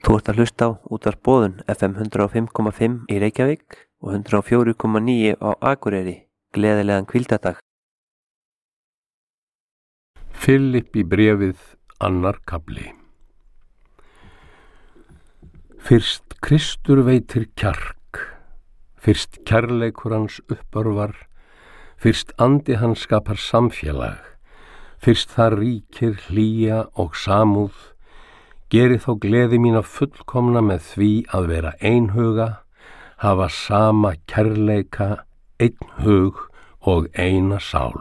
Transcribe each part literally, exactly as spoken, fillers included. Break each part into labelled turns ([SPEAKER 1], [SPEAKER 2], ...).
[SPEAKER 1] Þú ert að hlusta á Útvarp Boðun F M hundrað og fimm komma fimm í Reykjavík og hundrað og fjögur komma níu á Akureyri. Gleðilegan hvíldardag.
[SPEAKER 2] Filipp í bréfið, annar kafli. Fyrst Kristur veitir kjark, fyrst kærleikur hans uppörvar, fyrst andi hans skapar samfélag, fyrst það ríkir hlýja og samúð, geri þá gleði mína fullkomna með því að vera einhuga, hafa sama kærleika, einn hug og eina sál.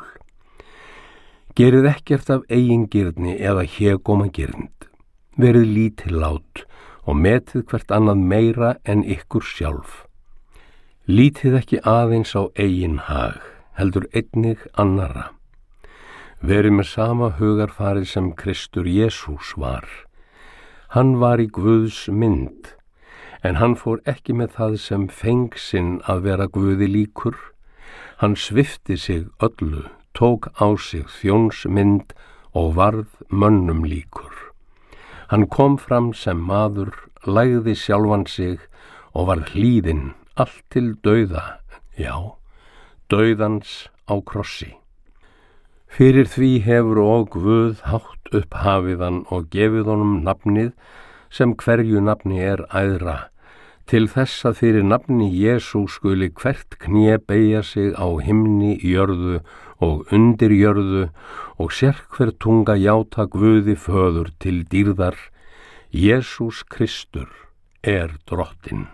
[SPEAKER 2] Gerið ekkert af eigingirni eða hégómagirnd, verið lítillát og metið hvert annað meira en ykkur sjálf. Lítið ekki aðeins á eigin hag, heldur einnig annarra. Verið með sama hugarfarið sem Kristur Jesús var. Hann var í Guðs mynd, en hann fór ekki með það sem fengsinn að vera Guði líkur. Hann svipti sig öllu, tók á sig þjónsmynd og varð mönnum líkur. Hann kom fram sem maður, lægði sjálfan sig og varð hlýðinn allt til dauða, já, dauðans á krossi. Fyrir því hefur og Guð hátt upp hafiðan og gefið honum nafnið sem hverju nafni er æðra, til þess að fyrir nafni Jesú skuli hvert kné beygja sig á himni, jörðu og undir jörðu og sérhver tunga játa Guði föður til dýrðar, Jesús Kristur er drottinn.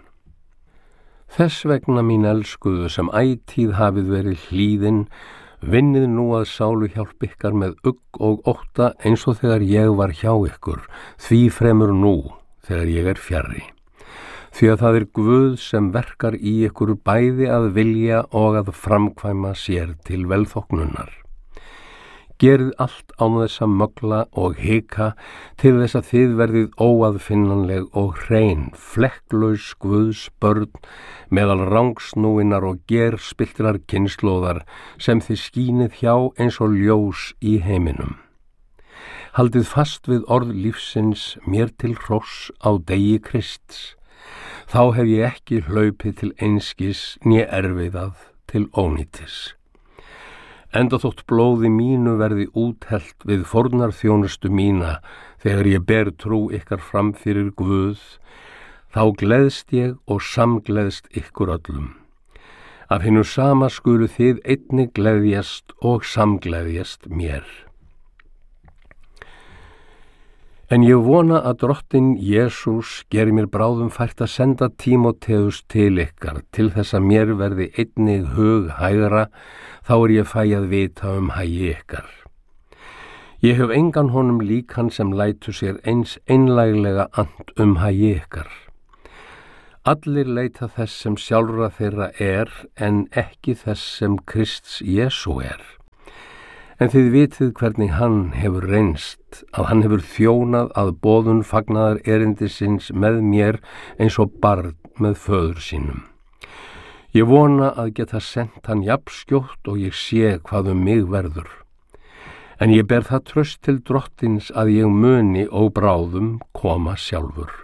[SPEAKER 2] Þess vegna mín elskuðu sem ætíð hafið verið hlýðin, vinnið nú að sálu hjálp ykkar með ugg og ótta eins og þegar ég var hjá ykkur, því fremur nú þegar ég er fjarri. Því að það er Guð sem verkar í ykkur bæði að vilja og að framkvæma sér til velþóknunar. Gerið allt án þess að mögla og hika til þess að þið verðið óaðfinnanleg og hrein, flekklaus Guðs börn meðal rangsnúinar og gerspilltrar kynslóðar sem þið skínið hjá eins og ljós í heiminum. Haldið fast við orð lífsins mér til hross á degi Krists. Þá hef ég ekki hlaupið til einskis né erfiðað til ónýtis. Enda þótt blóði mínu verði úthellt við fórnarþjónustu mína þegar ég ber trú ykkar fram fyrir Guð, þá gleðst ég og samgleðst ykkur öllum. Af hinu sama skulu þið einnig gleðjast og samgleðjast mér. En ég vona að drottinn Jesús geri mér bráðum fært að senda Tímóteus til ykkar til þess að mér verði einnig hug hægra, þá er ég fæ að vita um hagi ykkar. Ég hef engan honum líkan sem lætur sér eins einlæglega and um hagi ykkar. Allir leita þess sem sjálfra þeirra er, en ekki þess sem Krists Jesú er. En þið vitið hvernig hann hefur reynst, að hann hefur þjónað að boðun fagnaðar erindisins með mér eins og barn með föður sínum. Ég vona að geta sent hann jafnskjótt og ég sé hvað um mig verður. En ég ber það traust til drottins að ég muni og bráðum koma sjálfur.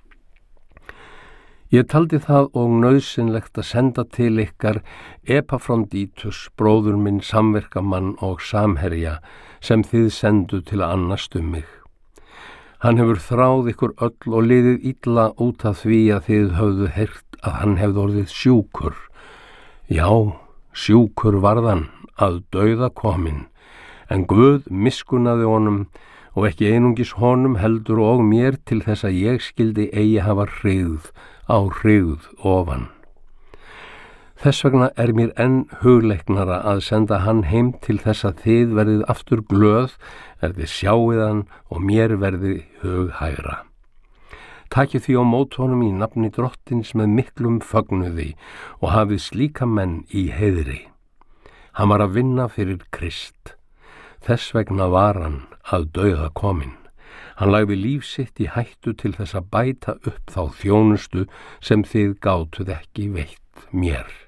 [SPEAKER 2] Ég taldi það og nauðsynlegt að senda til ykkar Epafrodítus, bróður minn, samverkamann og samherja, sem þið sendu til að annast um mig. Hann hefur þráð ykkur öll og liðið illa út af því að þið höfðu heyrt að hann hefði orðið sjúkur. Já, sjúkur varðan, að dauða kominn, en Guð miskunnaði honum og ekki einungis honum heldur og mér til þess að ég skildi eigi hafa hryggð á hryggð ofan. Þess vegna er mér enn hugleiknara að senda hann heim til þess að þið verðið aftur glöð er þið sjáið hann og mér verði hug hægra. Takið því á mót honum í nafni drottins með miklum fögnuði og hafið slíka menn í heiðri. Hann var að vinna fyrir Krist. Þess vegna var hann að dauða kominn. Hann lagði líf sitt í hættu til þess að bæta upp þá þjónustu sem þið gátuð ekki veitt mér.